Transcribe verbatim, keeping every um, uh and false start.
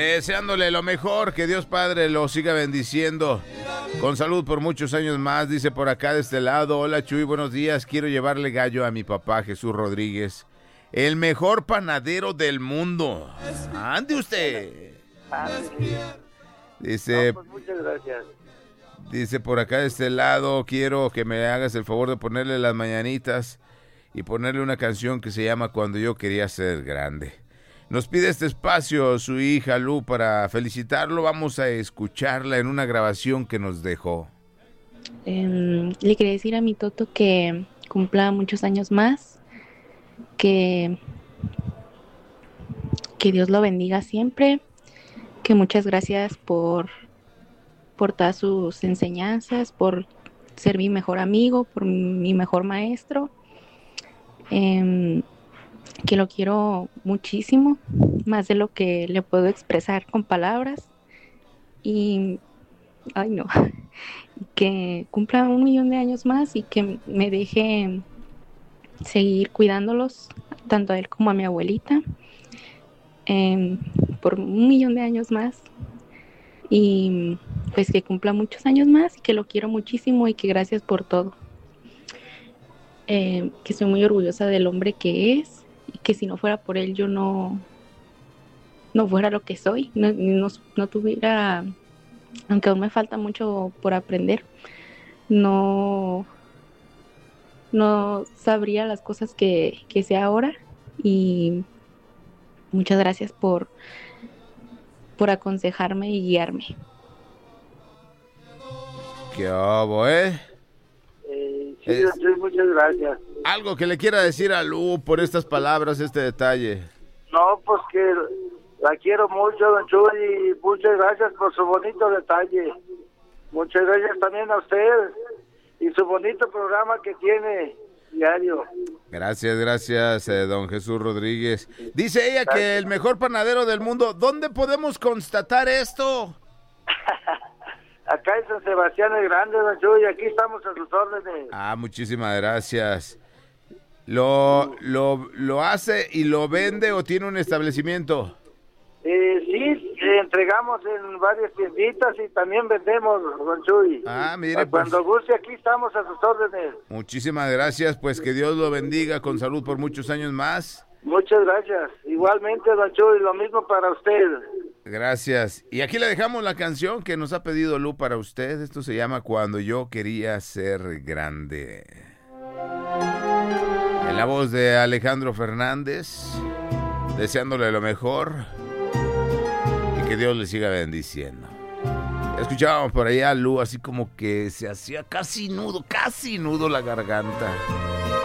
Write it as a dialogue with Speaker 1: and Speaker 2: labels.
Speaker 1: Deseándole lo mejor, que Dios Padre lo siga bendiciendo con salud por muchos años más. Dice por acá de este lado: hola Chuy, buenos días, quiero llevarle gallo a mi papá Jesús Rodríguez, el mejor panadero del mundo. Ande usted. Dice,
Speaker 2: no, pues muchas gracias.
Speaker 1: Dice por acá de este lado: quiero que me hagas el favor de ponerle las mañanitas y ponerle una canción que se llama Cuando yo quería ser grande. Nos pide este espacio su hija Lu para felicitarlo. Vamos a escucharla en una grabación que nos dejó.
Speaker 3: Eh, le quería decir a mi Toto que cumpla muchos años más, que, que Dios lo bendiga siempre, que muchas gracias por, por todas sus enseñanzas, por ser mi mejor amigo, por mi mejor maestro. Eh, que lo quiero muchísimo, más de lo que le puedo expresar con palabras, y ay no, que cumpla un millón de años más y que me deje seguir cuidándolos, tanto a él como a mi abuelita, eh, por un millón de años más, y pues que cumpla muchos años más y que lo quiero muchísimo y que gracias por todo, eh, que estoy muy orgullosa del hombre que es, y que si no fuera por él yo no no fuera lo que soy, no, no, no tuviera, aunque aún me falta mucho por aprender, no no sabría las cosas que, que sé ahora, y muchas gracias por por aconsejarme y guiarme.
Speaker 1: ¿Qué hago, eh?
Speaker 2: Eh, sí, es... sí, muchas gracias.
Speaker 1: Algo que le quiera decir a Lu por estas palabras, este detalle.
Speaker 2: No, pues que la quiero mucho, don Chuy, y muchas gracias por su bonito detalle. Muchas gracias también a usted y su bonito programa que tiene diario.
Speaker 1: Gracias, gracias, eh, don Jesús Rodríguez. Dice ella gracias. Que el mejor panadero del mundo. ¿Dónde podemos constatar esto?
Speaker 2: Acá en San Sebastián el Grande, don Chuy, aquí estamos a sus órdenes.
Speaker 1: Ah, muchísimas gracias. ¿Lo, lo, lo hace y lo vende o tiene un establecimiento?
Speaker 2: Eh, sí, eh, entregamos en varias tienditas y también vendemos, don Chuy.
Speaker 1: Ah, mire,
Speaker 2: cuando pues, guste, aquí estamos a sus órdenes.
Speaker 1: Muchísimas gracias, pues que Dios lo bendiga con salud por muchos años más.
Speaker 2: Muchas gracias. Igualmente, don Chuy, lo mismo para usted.
Speaker 1: Gracias. Y aquí le dejamos la canción que nos ha pedido Lu para usted. Esto se llama Cuando yo quería ser grande. En la voz de Alejandro Fernández, deseándole lo mejor y que Dios le siga bendiciendo. Escuchábamos por allá a Lu así como que se hacía casi nudo, casi nudo la garganta.